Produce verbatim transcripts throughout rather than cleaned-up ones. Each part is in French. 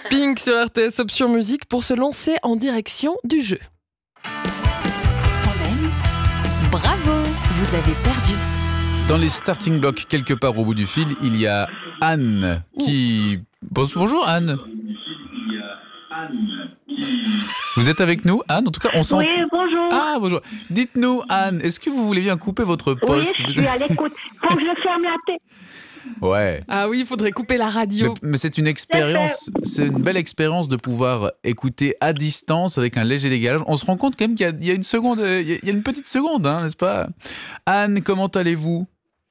Pink sur R T S Option Musique pour se lancer en direction du jeu. Tandem, bravo, vous avez perdu. Dans les starting blocks, quelque part au bout du fil, il y a Anne qui... Bonjour Anne. Vous êtes avec nous, Anne? En tout cas, on sent... Oui, bonjour. Ah, bonjour. Dites-nous, Anne, est-ce que vous voulez bien couper votre poste? Oui, je suis à l'écoute. Faut que je ferme la tête. Ouais. Ah oui, il faudrait couper la radio. Mais, mais c'est une expérience, c'est une belle expérience de pouvoir écouter à distance avec un léger décalage. On se rend compte quand même qu'il y a, il y a une seconde, il y a une petite seconde, hein, n'est-ce pas? Anne, comment allez-vous?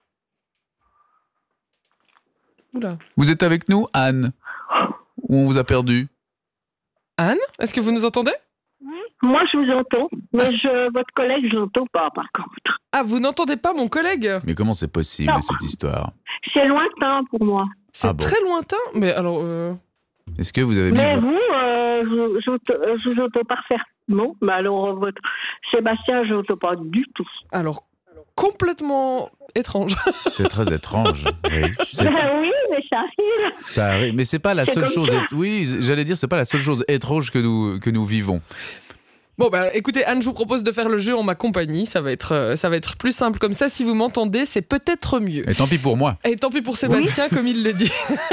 Oula. Vous êtes avec nous, Anne? Ou on vous a perdu? Anne, est-ce que vous nous entendez? Moi, je vous entends, mais je, votre collègue, je l'entends pas, par contre. Ah, vous n'entendez pas mon collègue? Mais comment c'est possible, Non. cette histoire? C'est lointain pour moi. C'est Ah bon. très lointain, mais alors... Euh... Est-ce que vous avez mis Mais votre... vous, euh, je, je, je vous entends parfaitement. Mais alors, votre Sébastien, je vous entends pas du tout. Alors, complètement étrange. C'est très étrange. Oui, c'est- Ben oui, mais ça arrive. ça arrive. Mais c'est pas la C'est seule comme chose. ça. é- Oui, j'allais dire, c'est pas la seule chose étrange que nous que nous vivons. Bon, bah écoutez, Anne, je vous propose de faire le jeu en ma compagnie. Ça va être, euh, ça va être plus simple comme ça. Si vous m'entendez, c'est peut-être mieux. Et tant pis pour moi. Et tant pis pour Sébastien, comme il le dit.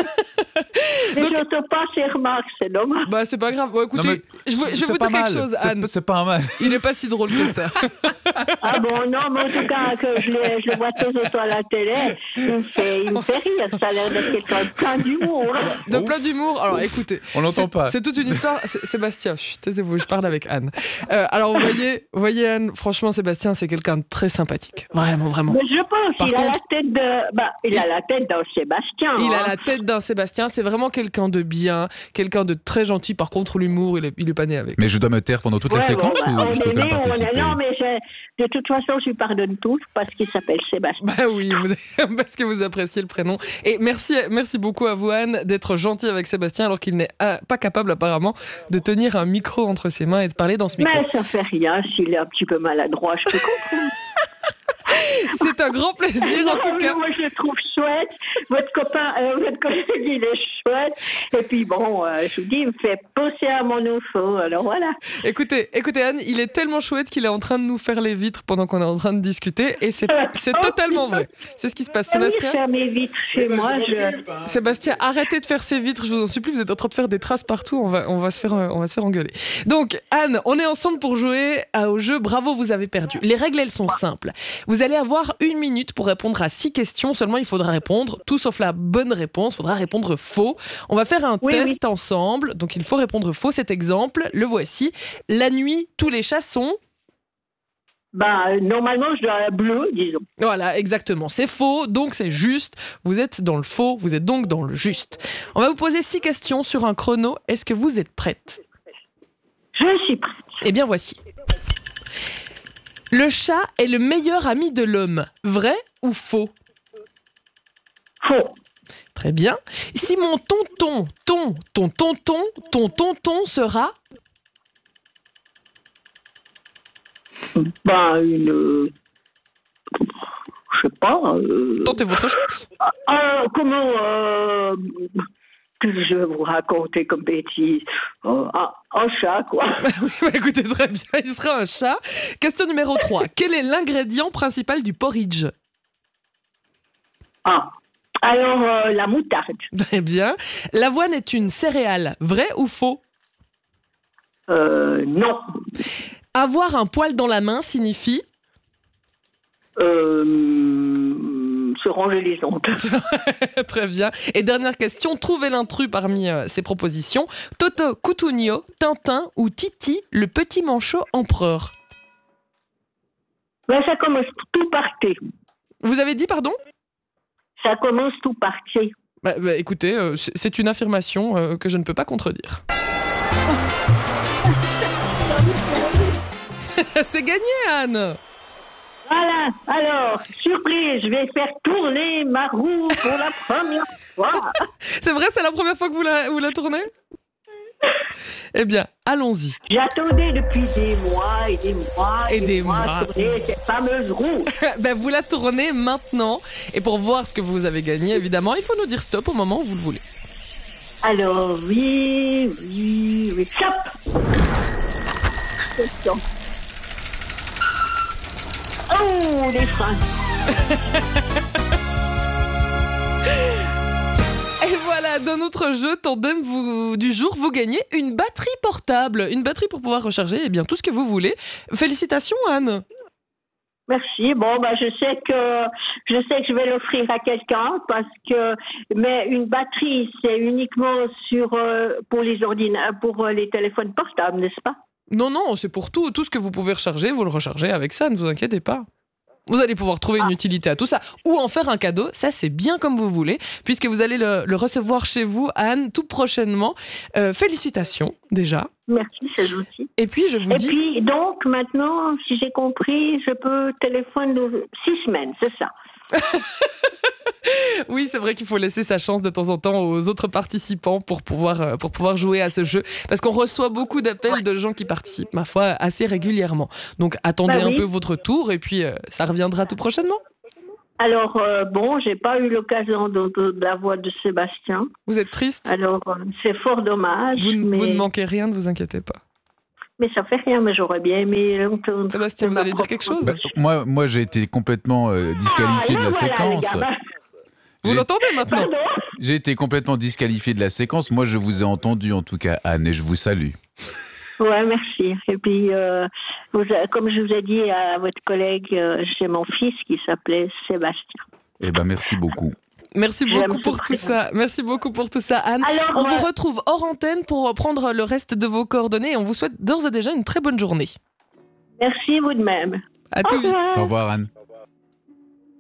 Mais Donc- je n'entends pas ces remarques, c'est dommage. Bah, c'est pas grave. Bon, écoutez, Non, mais je, vous- je vais c'est vous pas dire quelque mal. chose, C'est- Anne. C'est pas mal. Il est pas si drôle que ça. Ah bon, non, mais en tout cas, que je, le- je le vois de temps en temps à la télé, il me fait, il me fait rire. Ça a l'air d'être quelqu'un de plein d'humour. De plein d'humour. Alors, écoutez. On l'entend C'est- pas. C'est toute une histoire. C'est- Sébastien, chut, taisez-vous, je parle avec Anne. Euh, alors, vous voyez, vous voyez, Anne, franchement, Sébastien, c'est quelqu'un de très sympathique. Vraiment, vraiment. Mais je pense, Par il a contre- la tête de, bah, il a la tête d'un Sébastien. Il hein. a la tête d'un Sébastien. C'est vraiment quelqu'un de bien, quelqu'un de très gentil. Par contre, l'humour, il est, il est pas né avec. Mais je dois me taire pendant toute la Ouais, séquence bon, bah, ou on je peux est quand même né, on est- participer? Non, mais je- de toute façon, je lui pardonne tout parce qu'il s'appelle Sébastien. Bah oui, vous- parce que vous appréciez le prénom. Et merci, merci beaucoup à vous, Anne, d'être gentil avec Sébastien alors qu'il n'est ah, pas capable apparemment de tenir un micro entre ses mains et de parler dans ce micro. Mais ça fait rien s'il est un petit peu maladroit, je peux comprendre. C'est un grand plaisir en tout cas. Moi, je le trouve chouette. Votre copain, euh, votre collègue, il est chouette. Et puis bon, euh, je vous dis, il me fait penser à mon enfant. Alors voilà. Écoutez, écoutez Anne, il est tellement chouette qu'il est en train de nous faire les vitres pendant qu'on est en train de discuter et c'est c'est totalement vrai. C'est ce qui se passe. Ah oui, Sébastien, faire mes vitres chez moi, je... Sébastien, arrêtez de faire ces vitres, je vous en supplie, vous êtes en train de faire des traces partout, on va, on va, se, faire, euh, on va se faire engueuler. Donc Anne, on est ensemble pour jouer à- au jeu Bravo, vous avez perdu. Les règles, elles sont simples. Vous allez avoir une minute pour répondre à six questions, seulement il faudra répondre tout sauf la bonne réponse, il faudra répondre faux. On va faire un Oui, test ensemble, donc il faut répondre faux. Cet exemple, le voici. La nuit, tous les chats sont... Bah, euh, normalement, je dois bleu, disons. Voilà, exactement. C'est faux, donc c'est juste. Vous êtes dans le faux, vous êtes donc dans le juste. On va vous poser six questions sur un chrono. Est-ce que vous êtes prête? Je suis prête. Eh bien, voici. Le chat est le meilleur ami de l'homme. Vrai ou faux? Faux. Très bien. Si mon tonton, ton, ton tonton, ton tonton sera... Bah, une... euh, Je sais pas... Euh... Tentez votre chance. Ah, comment... Euh... Que je vais vous raconter comme bêtise. Oh, un, un chat, quoi. Oui, bah, écoutez, très bien, il sera un chat. Question numéro trois. Quel est l'ingrédient principal du porridge? Ah. Alors, euh, la moutarde. Très bien. L'avoine est une céréale. Vrai ou faux? Euh, non. Avoir un poil dans la main signifie... Euh, se ranger les ongles. Très bien. Et dernière question, trouvez l'intrus parmi euh, ces propositions. Toto Cutugno, Tintin ou Titi, le petit manchot empereur? Ben, ça commence tout par T. Vous avez dit, pardon? Ça commence tout par T. Bah, bah, écoutez, euh, c'est c'est une affirmation euh, que je ne peux pas contredire. C'est gagné, Anne! Voilà. Alors, surprise, je vais faire tourner ma roue pour la première fois. C'est vrai, c'est la première fois que vous la, vous la tournez? Eh bien, allons-y. J'attendais depuis des mois et des mois Et des mois. tourner cette fameuse roue. Ben, vous la tournez maintenant. Et pour voir ce que vous avez gagné, évidemment, il faut nous dire stop au moment où vous le voulez. Alors, oui, oui, oui. Stop. Attention. Oh, les freins. Et voilà, dans notre jeu Tandem vous, du jour, vous gagnez une batterie portable. Une batterie pour pouvoir recharger eh bien, tout ce que vous voulez. Félicitations, Anne. Merci. Bon, bah, je sais que je sais que je vais l'offrir à quelqu'un parce que, mais une batterie, c'est uniquement sur euh, pour les ordinateurs, pour euh, les téléphones portables, n'est-ce pas? Non, non, c'est pour tout. Tout ce que vous pouvez recharger, vous le rechargez avec ça, ne vous inquiétez pas. Vous allez pouvoir trouver une utilité à tout ça. Ou en faire un cadeau, ça c'est bien comme vous voulez, puisque vous allez le, le recevoir chez vous, Anne, tout prochainement. Euh, félicitations, déjà. Merci, c'est gentil. Et puis, je vous Et dis... puis, donc, maintenant, si j'ai compris, je peux téléphoner six semaines, c'est ça? Oui, c'est vrai qu'il faut laisser sa chance de temps en temps aux autres participants pour pouvoir, pour pouvoir jouer à ce jeu. Parce qu'on reçoit beaucoup d'appels ouais. de gens qui participent, ma foi, assez régulièrement. Donc, attendez bah oui. un peu votre tour et puis euh, ça reviendra tout prochainement. Alors, euh, bon, j'ai pas eu l'occasion de, de, de la voix de Sébastien. Vous êtes triste? Alors, euh, c'est fort dommage. Vous, mais... vous ne manquez rien, ne vous inquiétez pas. Mais ça fait rien, mais j'aurais bien aimé... Sébastien, vous allez dire quelque chose? bah, Moi, moi j'ai été complètement euh, disqualifié ah, de la voilà, séquence. Vous l'entendez maintenant? J'ai été complètement disqualifié de la séquence. Moi, je vous ai entendu en tout cas, Anne, et je vous salue. Ouais, merci. Et puis, euh, vous, comme je vous ai dit à votre collègue, euh, j'ai mon fils qui s'appelait Sébastien. Eh ben, merci beaucoup. Merci beaucoup pour tout ça. Merci beaucoup pour tout ça, Anne. Alors, on ouais. vous retrouve hors antenne pour reprendre le reste de vos coordonnées et on vous souhaite d'ores et déjà une très bonne journée. Merci, vous de même. À tout vite. Au revoir, Anne.